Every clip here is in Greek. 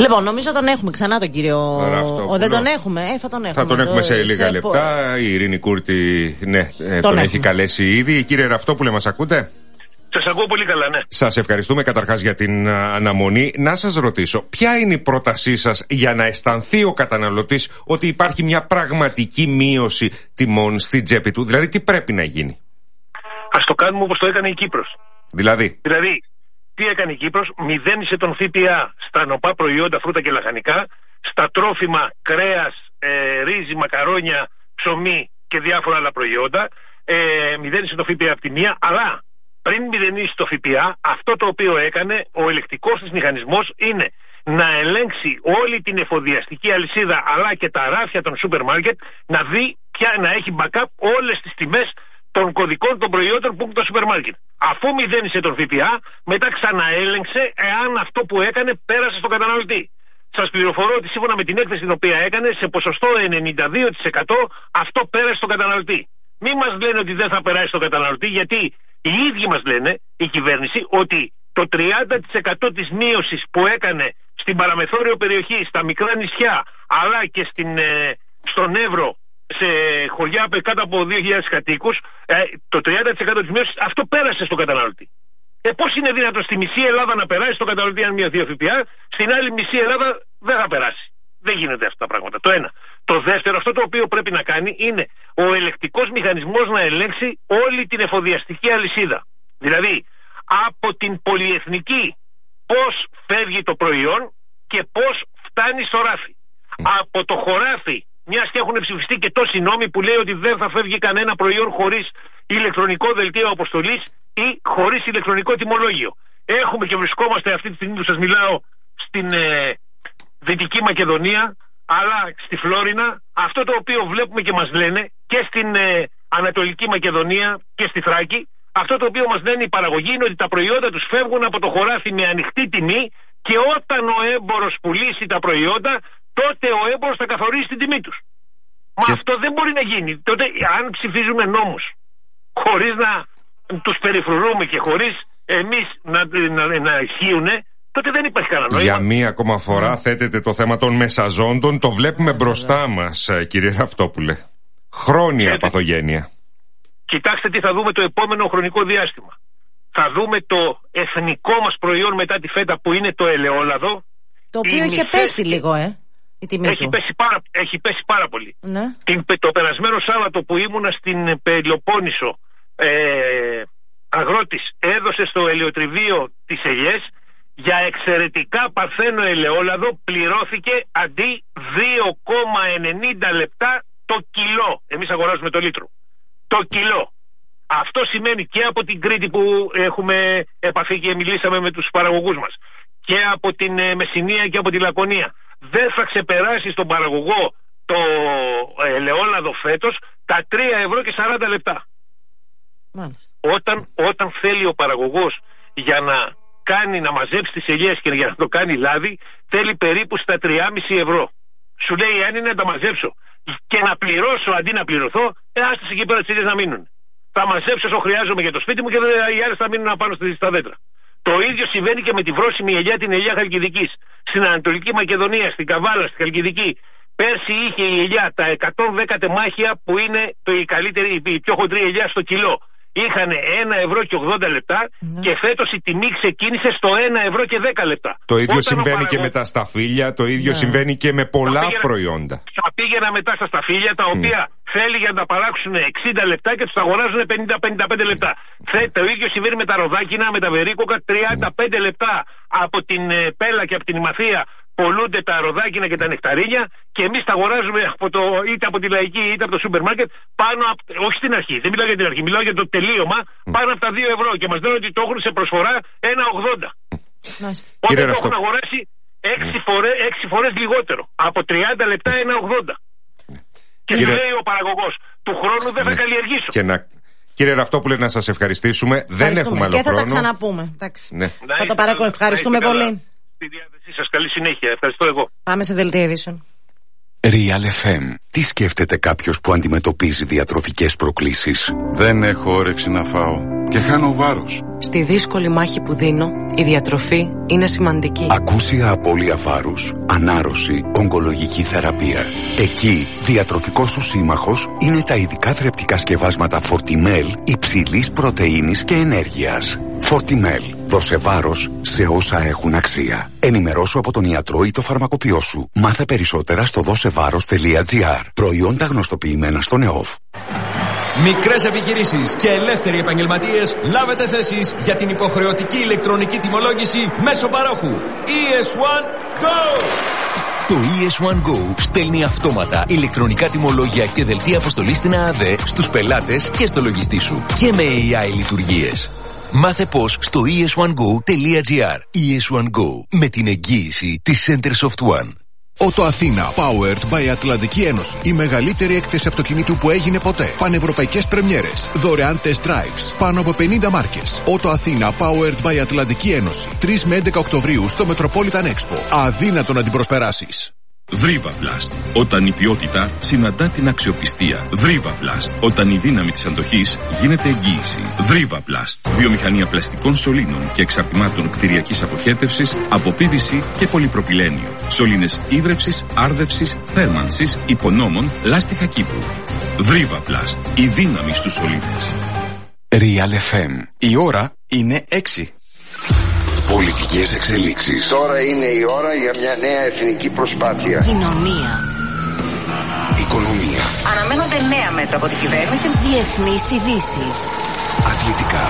Λοιπόν, νομίζω τον έχουμε ξανά τον κύριο. Δεν τον έχουμε. Θα τον έχουμε. Θα τον έχουμε σε λίγα λεπτά. Η Ειρήνη Κούρτη, ναι, τον έχει καλέσει ήδη. Κύριε Ραυτόπουλε, μας ακούτε? Σας ακούω πολύ καλά, ναι. Σας ευχαριστούμε καταρχάς για την αναμονή. Να σας ρωτήσω, ποια είναι η πρότασή σας για να αισθανθεί ο καταναλωτής ότι υπάρχει μια πραγματική μείωση τιμών στην τσέπη του? Δηλαδή, τι πρέπει να γίνει? Ας το κάνουμε όπως το έκανε η Κύπρος. Δηλαδή, τι έκανε η Κύπρος? Μηδένισε τον ΦΠΑ στα νοπά προϊόντα, φρούτα και λαχανικά, στα τρόφιμα, κρέας, ρύζι, μακαρόνια, ψωμί και διάφορα άλλα προϊόντα. Μηδένισε το ΦΠΑ από τη μία, αλλά πριν μηδενίσει το ΦΠΑ, αυτό το οποίο έκανε ο ελεκτικός της μηχανισμός είναι να ελέγξει όλη την εφοδιαστική αλυσίδα αλλά και τα ράφια των σούπερ μάρκετ, να δει να έχει backup όλες τις τιμές των κωδικών των προϊόντων που έχουν το σούπερ μάρκετ. Αφού μηδένισε τον ΦΠΑ, μετά ξαναέλεγξε εάν αυτό που έκανε πέρασε στον καταναλωτή. Σας πληροφορώ ότι σύμφωνα με την έκθεση την οποία έκανε, σε ποσοστό 92% αυτό πέρασε στον καταναλωτή. Μην μας λένε ότι δεν θα περάσει στον καταναλωτή, γιατί οι ίδιοι μας λένε, η κυβέρνηση, ότι το 30% της μείωσης που έκανε στην παραμεθόριο περιοχή, στα μικρά νησιά, αλλά και στον Εύρο, σε χωριά κάτω από 2.000 κατοίκους, το 30% της μείωσης, αυτό πέρασε στον καταναλωτή. Πώς είναι δυνατόν στη μισή Ελλάδα να περάσει στον καταναλωτή αν μειωθεί ο ΦΠΑ, στην άλλη μισή Ελλάδα δεν θα περάσει? Δεν γίνεται αυτά τα πράγματα. Το ένα. Το δεύτερο, αυτό το οποίο πρέπει να κάνει είναι ο ελεκτικός μηχανισμός να ελέγξει όλη την εφοδιαστική αλυσίδα. Δηλαδή, από την πολυεθνική πώς φεύγει το προϊόν και πώς φτάνει στο ράφι. Από το χωράφι, μιας και έχουν ψηφιστεί και τόσοι νόμοι που λέει ότι δεν θα φεύγει κανένα προϊόν χωρίς ηλεκτρονικό δελτίο αποστολής ή χωρίς ηλεκτρονικό τιμολόγιο. Έχουμε και βρισκόμαστε αυτή τη στιγμή που σας μιλάω στην Δυτική Μακεδονία, αλλά στη Φλόρινα, αυτό το οποίο βλέπουμε και μας λένε και στην Ανατολική Μακεδονία και στη Θράκη, αυτό το οποίο μας λένε οι παραγωγοί είναι ότι τα προϊόντα τους φεύγουν από το χωράφι με ανοιχτή τιμή και όταν ο έμπορος πουλήσει τα προϊόντα, τότε ο έμπορος θα καθορίσει την τιμή τους. Μα αυτό δεν μπορεί να γίνει. Τότε αν ψηφίζουμε νόμους χωρίς να τους περιφρουρούμε και χωρίς εμείς να ισχύουν, τότε δεν υπάρχει κανένα νόημα. Για μία ακόμα φορά θέτεται το θέμα των μεσαζόντων. Το βλέπουμε μπροστά μας, κύριε Ραυτόπουλε. Χρόνια παθογένεια. Κοιτάξτε τι θα δούμε το επόμενο χρονικό διάστημα. Θα δούμε το εθνικό μας προϊόν μετά τη φέτα που είναι το ελαιόλαδο. Το οποίο είχε πέσει λίγο, η τιμή του. Έχει πέσει πάρα πολύ. Ναι. Το περασμένο Σάββατο που ήμουνα στην Πελοπόννησο, αγρότης έδωσε στο ελαιοτριβείο της Ελιές για εξαιρετικά παρθένο ελαιόλαδο, πληρώθηκε αντί 2,90 λεπτά το κιλό. Εμείς αγοράζουμε το λίτρο. Το κιλό. Αυτό σημαίνει και από την Κρήτη που έχουμε επαφή και μιλήσαμε με τους παραγωγούς μας, και από την Μεσσηνία και από τη Λακωνία. Δεν θα ξεπεράσει στον παραγωγό το ελαιόλαδο φέτος τα 3,40 λεπτά. Όταν θέλει ο παραγωγός για να μαζέψει τις ελιές και για να το κάνει λάδι, θέλει περίπου στα 3,5 ευρώ. Σου λέει, αν είναι να τα μαζέψω και να πληρώσω αντί να πληρωθώ, άστε εκεί πέρα τις ελιές να μείνουν. Θα μαζέψω όσο χρειάζομαι για το σπίτι μου και οι άλλες θα μείνουν πάνω στα δέντρα. Το ίδιο συμβαίνει και με τη βρώσιμη ελιά, την ελιά Χαλκιδικής. Στην Ανατολική Μακεδονία, στην Καβάλα, στη Χαλκιδική. Πέρσι είχε η ελιά τα 110 τεμάχια που είναι η πιο χοντρή ελιά στο κιλό. Είχαν 1,80 λεπτά και φέτος η τιμή ξεκίνησε στο 1,10 λεπτά. Το ίδιο συμβαίνει και με τα σταφύλια, το ίδιο συμβαίνει και με πολλά προϊόντα. Θα πήγαινα μετά στα σταφύλια, τα οποία θέλει για να τα παράξουν 60 λεπτά και τους αγοράζουν 50-55 λεπτά. Το ίδιο συμβαίνει με τα ροδάκινα, με τα βερίκοκα, 35 λεπτά από την Πέλα και από την Ημαθία πολλούνται τα ροδάκινα και τα νεκταρίνια και εμείς τα αγοράζουμε είτε από τη Λαϊκή είτε από το σούπερ μάρκετ όχι στην αρχή, δεν μιλάω για την αρχή, μιλάω για το τελείωμα πάνω από τα 2 ευρώ και μας λένε ότι το έχουν σε προσφορά 1,80. Όταν το έχουν αγοράσει 6 φορές λιγότερο, από 30 λεπτά 1,80. Και σου λέει ο παραγωγός, του χρόνου δεν θα καλλιεργήσω. Κύριε Ραυτόπουλε, να σας ευχαριστήσουμε. Δεν έχουμε άλλο χρόνο. Και θα τα ξαναπούμε. Θα το παρακολουθούμε. Ευχαριστούμε πολύ. Στη διάθεσή σας. Καλή συνέχεια. Ευχαριστώ εγώ. Πάμε σε δελτίο ειδήσεων. Real FM. Τι σκέφτεται κάποιος που αντιμετωπίζει διατροφικές προκλήσεις? Δεν έχω όρεξη να φάω και χάνω βάρος. Στη δύσκολη μάχη που δίνω, η διατροφή είναι σημαντική. Ακούσια απώλεια βάρους, ανάρρωση, ογκολογική θεραπεία. Εκεί, διατροφικός σου σύμμαχος είναι τα ειδικά θρεπτικά σκευάσματα Fortimel υψηλής πρωτεΐνης και ενέργειας. Fortimel. Δώσε βάρος σε όσα έχουν αξία. Ενημερώσου από τον ιατρό ή το φαρμακοποιό σου. Μάθε περισσότερα στο δώσεβάρος.gr. Προϊόντα γνωστοποιημένα στον ΕΟΦ. Μικρές επιχειρήσεις και ελεύθεροι επαγγελματίες, λάβετε θέσεις για την υποχρεωτική ηλεκτρονική τιμολόγηση μέσω παρόχου. ES1 Go! Το ES1 Go στέλνει αυτόματα ηλεκτρονικά τιμολόγια και δελτία αποστολής στην ΑΑΔ στους πελάτες και στο λογιστή σου. Και με AI λειτουργίες. Μάθε πώς στο es1go.gr. ES1 Go, με την εγγύηση της Centersoft One. Ότο Αθήνα, powered by Ατλαντική Ένωση. Η μεγαλύτερη έκθεση αυτοκινήτου που έγινε ποτέ. Πανευρωπαϊκές πρεμιέρες. Δωρεάν test drives. Πάνω από 50 μάρκες. Ότο Αθήνα, powered by Ατλαντική Ένωση. 3 με 11 Οκτωβρίου στο Metropolitan Expo. Αδύνατο να την προσπεράσεις. Vrivaplast. Όταν η ποιότητα συναντά την αξιοπιστία. Vrivaplast. Όταν η δύναμη της αντοχής γίνεται εγγύηση. Vrivaplast. Βιομηχανία πλαστικών σωλήνων και εξαρτημάτων κτηριακής αποχέτευσης από PVC και πολυπροπυλένιο. Σωλήνες ίδρευσης, άρδευσης, θέρμανσης, υπονόμων, λάστιχα κήπου. Vrivaplast. Η δύναμη στους σωλήνες. Real FM. Η ώρα είναι 6. Πολιτικές εξελίξεις. Τώρα είναι η ώρα για μια νέα εθνική προσπάθεια. Κοινωνία. Οικονομία. Αναμένονται νέα μέτρα από την κυβέρνηση. Διεθνείς ειδήσεις. Αθλητικά.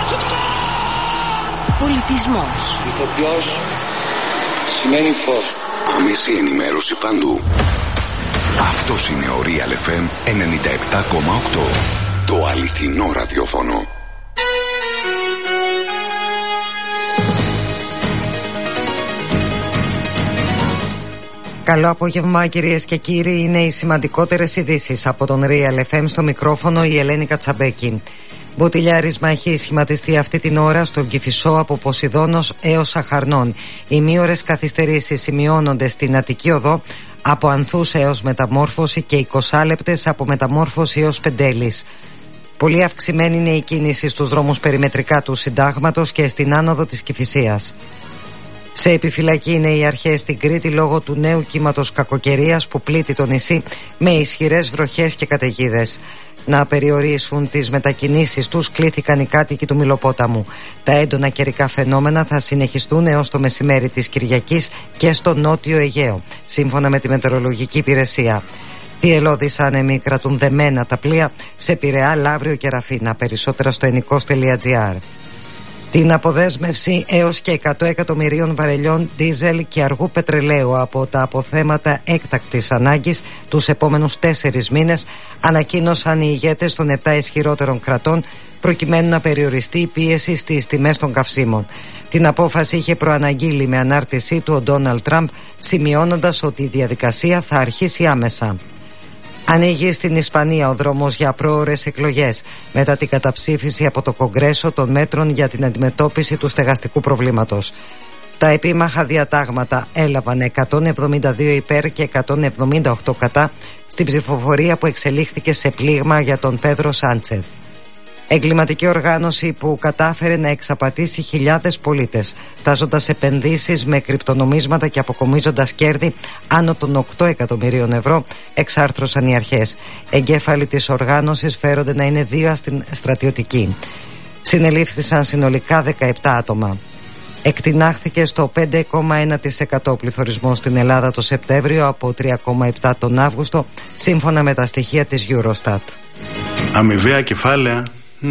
Πολιτισμός. Ηθοποιός σημαίνει φως. Άμεση ενημέρωση παντού. Αυτός είναι ο Real FM 97,8. Το αληθινό ραδιόφωνο. Καλό απόγευμα, κυρίες και κύριοι. Είναι οι σημαντικότερες ειδήσεις από τον Real FM. Στο μικρόφωνο η Ελένη Κατσαμπέκη. Μποτιλιάρισμα έχει σχηματιστεί αυτή την ώρα στον Κηφισό από Ποσειδώνος έως Αχαρνών. Οι μήωρες καθυστερήσεις σημειώνονται στην Αττική Οδό από Ανθούς έως Μεταμόρφωση και 20 λεπτές από Μεταμόρφωση έως Πεντέλης. Πολύ αυξημένη είναι η κίνηση στους δρόμους περιμετρικά του Συντάγματος και στην άνοδο της Κηφισίας. Σε επιφυλακή είναι οι αρχές στην Κρήτη λόγω του νέου κύματος κακοκαιρίας που πλήττει το νησί με ισχυρές βροχές και καταιγίδες. Να περιορίσουν τις μετακινήσεις τους κλήθηκαν οι κάτοικοι του Μυλοπόταμου. Τα έντονα καιρικά φαινόμενα θα συνεχιστούν έως το μεσημέρι της Κυριακής και στο Νότιο Αιγαίο, σύμφωνα με τη Μετεωρολογική Υπηρεσία. Θυελλώδεις άνεμοι κρατούν δεμένα τα πλοία σε Πειραιά, Λαύριο και Ραφίνα. Περισσότερα στο ενικός.gr. Την αποδέσμευση έως και 100 εκατομμυρίων βαρελιών ντίζελ και αργού πετρελαίου από τα αποθέματα έκτακτης ανάγκης τους επόμενους 4 μήνες ανακοίνωσαν οι ηγέτες των 7 ισχυρότερων κρατών προκειμένου να περιοριστεί η πίεση στις τιμές των καυσίμων. Την απόφαση είχε προαναγγείλει με ανάρτησή του ο Ντόναλντ Τραμπ, σημειώνοντας ότι η διαδικασία θα αρχίσει άμεσα. Ανοίγει στην Ισπανία ο δρόμος για πρόωρες εκλογές μετά την καταψήφιση από το Κογκρέσο των μέτρων για την αντιμετώπιση του στεγαστικού προβλήματος. Τα επίμαχα διατάγματα έλαβαν 172 υπέρ και 178 κατά στην ψηφοφορία που εξελίχθηκε σε πλήγμα για τον Πέδρο Σάντσεθ. Εγκληματική οργάνωση που κατάφερε να εξαπατήσει χιλιάδες πολίτες, τάζοντας επενδύσεις με κρυπτονομίσματα και αποκομίζοντας κέρδη άνω των 8 εκατομμυρίων ευρώ, εξάρθρωσαν οι αρχές. Εγκέφαλοι της οργάνωσης φέρονται να είναι 2 στρατιωτικοί. Συνελήφθησαν συνολικά 17 άτομα. Εκτινάχθηκε στο 5,1% πληθωρισμός στην Ελλάδα το Σεπτέμβριο από 3,7% τον Αύγουστο, σύμφωνα με τα στοιχεία της Eurostat. Αμοιβαία κεφάλαια.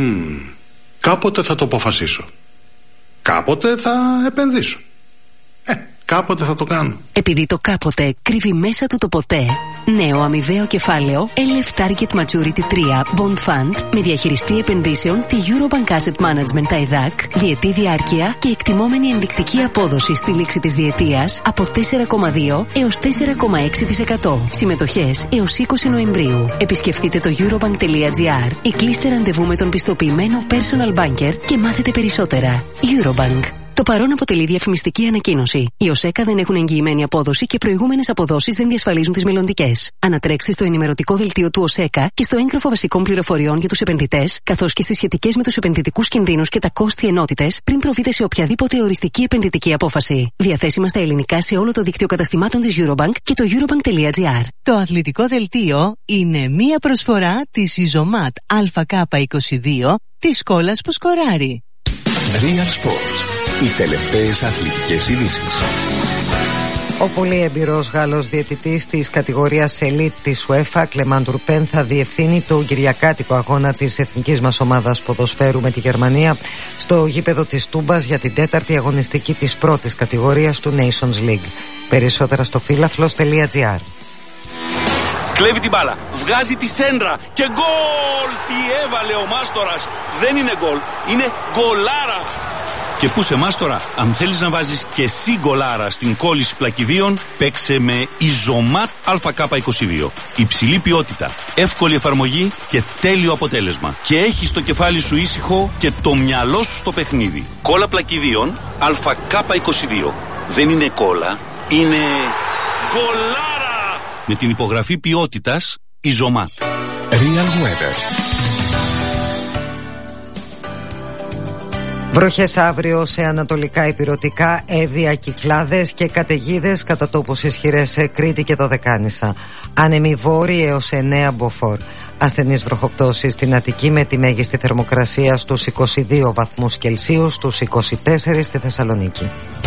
Κάποτε θα το αποφασίσω. Κάποτε θα επενδύσω. Κάποτε θα το κάνω. Επειδή το κάποτε κρύβει μέσα του το ποτέ. Νέο αμοιβαίο κεφάλαιο LF Target Maturity 3 Bond Fund με διαχειριστή επενδύσεων τη Eurobank Asset Management TAIDAC, διετή διάρκεια και εκτιμόμενη ενδεικτική απόδοση στη λήξη της διετίας από 4,2 έως 4,6%. Συμμετοχές έως 20 Νοεμβρίου. Επισκεφτείτε το eurobank.gr ή κλείστε ραντεβού με τον πιστοποιημένο personal banker και μάθετε περισσότερα. Eurobank. Το παρόν αποτελεί διαφημιστική ανακοίνωση. Οι ΟΣΕΚΑ δεν έχουν εγγυημένη απόδοση και προηγούμενες αποδόσεις δεν διασφαλίζουν τις μελλοντικές. Ανατρέξτε στο ενημερωτικό δελτίο του ΟΣΕΚΑ και στο έγγραφο βασικών πληροφοριών για τους επενδυτές, καθώς και στις σχετικές με τους επενδυτικούς κινδύνους και τα κόστη ενότητες, πριν προβείτε σε οποιαδήποτε οριστική επενδυτική απόφαση. Διαθέσιμα στα ελληνικά σε όλο το δίκτυο καταστημάτων της Eurobank και το eurobank.gr. Το αθλητικό δελτίο είναι μία προσφορά της Ιζωμάτ ΑΚ22 της κόλλας που σκοράρει. Real Sports. Οι τελευταίες αθλητικές ειδήσεις. Ο πολύ εμπειρός Γάλλος διαιτητής της κατηγορίας Elite της UEFA, Κλεμάν Τουρπέν, θα διευθύνει το κυριακάτικο αγώνα της εθνικής μας ομάδας ποδοσφαίρου με τη Γερμανία στο γήπεδο της Τούμπας για την τέταρτη αγωνιστική της πρώτης κατηγορίας του Nations League. Περισσότερα στο φύλαθλος.gr. Κλέβει την μπάλα, βγάζει τη σέντρα και γκολ! Τι έβαλε ο Μάστορας! Δεν είναι γκολ, είναι γκολάρα! Και πού σε Μάστορα, αν θέλεις να βάζεις και εσύ γκολάρα στην κόλληση πλακιδίων, παίξε με Ιζωμάτ ΑΚ22. Υψηλή ποιότητα, εύκολη εφαρμογή και τέλειο αποτέλεσμα. Και έχεις το κεφάλι σου ήσυχο και το μυαλό σου στο παιχνίδι. Κόλλα πλακιδίων ΑΚ22. Δεν είναι κόλλα, είναι γκολάρα! Με την υπογραφή ποιότητας Ιζωμάτ. Real Weather. Βροχές αύριο σε ανατολικά ηπειρωτικά, Εύβοια, Κυκλάδες και καταιγίδες κατά τόπους ισχυρές σε Κρήτη και Δωδεκάνησα. Άνεμοι βόρειοι έως 9 μποφόρ. Ασθενείς βροχοπτώσεις στην Αττική με τη μέγιστη θερμοκρασία στους 22 βαθμούς Κελσίου, στους 24 στη Θεσσαλονίκη.